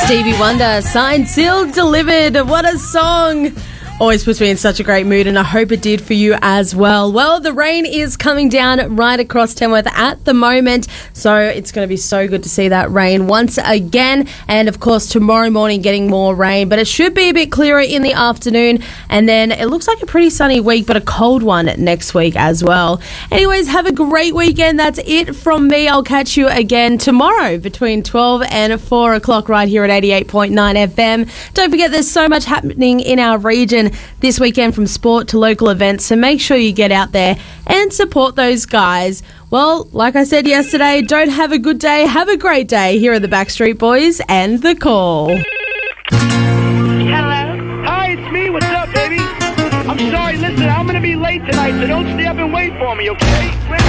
Stevie Wonder, signed, sealed, delivered. What a song. Always puts me in such a great mood, and I hope it did for you as well. Well, the rain is coming down right across Tamworth at the moment, so it's going to be so good to see that rain once again. And, of course, tomorrow morning getting more rain, but it should be a bit clearer in the afternoon. And then it looks like a pretty sunny week, but a cold one next week as well. Anyways, have a great weekend. That's it from me. I'll catch you again tomorrow between 12 and 4 o'clock right here at 88.9 FM. Don't forget, there's so much happening in our region this weekend, from sport to local events, so make sure you get out there and support those guys. Well, like I said yesterday, don't have a good day, have a great day. Here are the Backstreet Boys and The Call. Hello? Hi, it's me. What's up, baby? I'm sorry, listen, I'm going to be late tonight, so don't stay up and wait for me, okay?